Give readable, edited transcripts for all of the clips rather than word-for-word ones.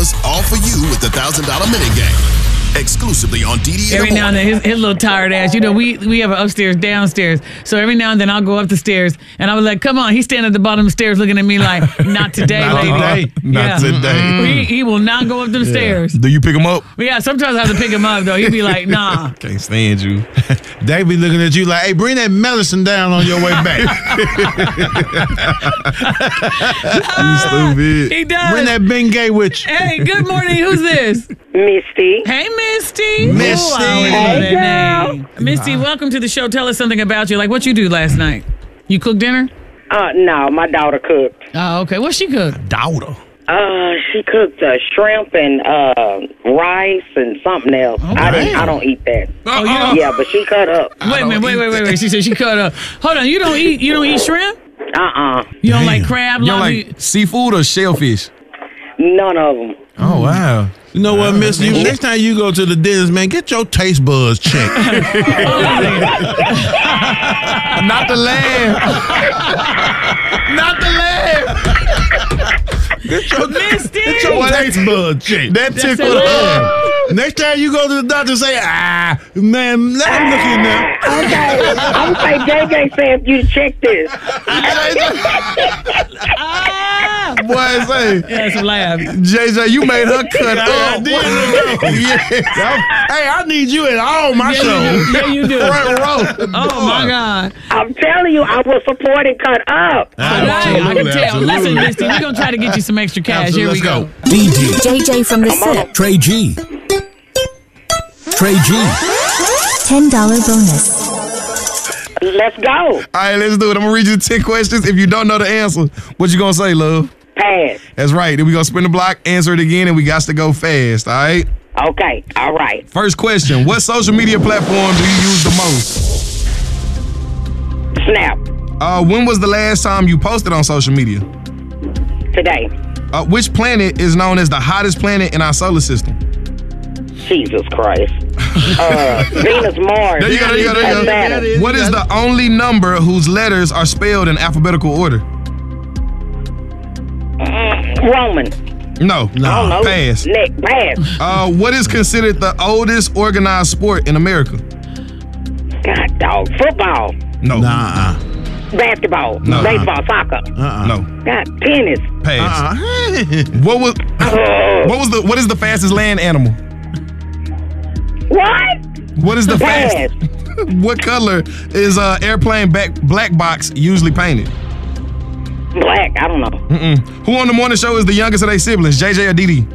all for you with the $1,000 minigame. Exclusively on DD Every now and then, his little tired ass. You know, we have an upstairs, downstairs. So every now and then I'll go up the stairs and I was like, come on. He's standing at the bottom of the stairs looking at me like, not today, lady. Not today. He will not go up them stairs. Do you pick him up? Yeah, sometimes I have to pick him up, though. He'd be like, nah. Can't stand you. They be looking at you like, hey, bring that medicine down on your way back. You stupid. He does. Bring that Bengay with you. Hey, good morning. Who's this? Misty. Hey, Misty. Misty. Ooh, I always Hey, know that girl. name. Misty, welcome to the show. Tell us something about you. Like, what you do last night? You cooked dinner? No, my daughter cooked. Oh, okay. What she cooked? Daughter. She cooked shrimp and rice and something else. I don't eat that. Oh, you don't? Yeah, but she cut up. Wait a minute. Wait. She said she cut up. Hold on. You don't eat shrimp? You don't like crab, You don't lobster? like seafood or shellfish? None of them. Oh, wow. You know what, Miss? Next time you go to the dentist, man, get your taste buds checked. Not the lamb. Not the lamb. Misty! Get your taste buds checked. That tickled a her. Next time you go to the doctor, say, man, let me look in there. Okay, I'm say JJ said you to check this. Boy, say, That's a laugh. JJ, you made her cut up. Yeah. Hey, I need you at all my shows. Yeah, you do. Front row. Oh, my God. I'm telling you, I will support and cut up. I can tell. Absolutely. Listen, Misty, we're going to try to get you some extra cash. Here we go. DD, JJ from the set. Trey G. Trey G. $10 bonus. Let's go. All right, let's do it. I'm going to read you 10 questions. If you don't know the answer, what you going to say, love? Pass. That's right. Then we going to spin the block, answer it again, and we got to go fast, all right? Okay, all right. First question. What social media platform do you use the most? Snap. When was the last time you posted on social media? Today. Which planet is known as the hottest planet in our solar system? Jesus Christ. Venus, Mars. There you go. and Saturn. What is the only number whose letters are spelled in alphabetical order? Roman. No. I don't know. Pass. Pass. What is considered the oldest organized sport in America? God, dog. Football. No. Nah. Basketball. No. Baseball. Soccer. No. God, tennis. Pass. What is the fastest land animal? What? What is the Pass. fastest? What color is airplane black box usually painted? Black. I don't know. Who on the morning show is the youngest of their siblings, JJ or DD?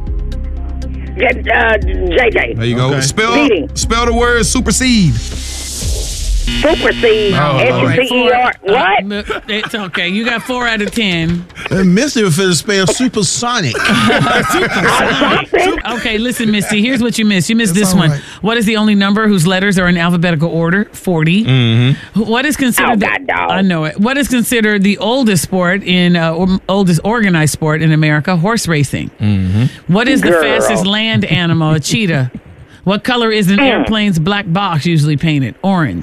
JJ. There you go. Okay. Spell the word supersede. Supersede. S-U-P-E-R. What? It's okay. You got 4 out of 10. And Misty was finna spell supersonic. Okay, listen, Misty. Here's what you missed. You missed this one. Right. What is the only number whose letters are in alphabetical order? 40. What is considered? I know it. What is considered the oldest sport in oldest organized sport in America? Horse racing. What is the fastest land animal? A cheetah. What color is an airplane's black box usually painted? Orange.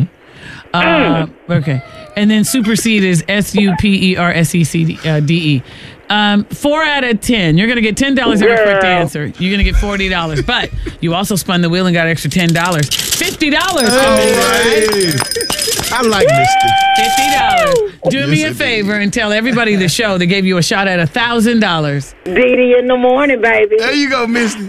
Okay. And then supersede is S-U-P-E-R-S-E-C-D-E. 4 out of 10. You're going to get $10 every correct answer. You're going to get $40. But you also spun the wheel and got an extra $10. $50. I like Misty. $50. Do me a favor and tell everybody the show that gave you a shot at $1,000. DD in the morning, baby. There you go, Misty.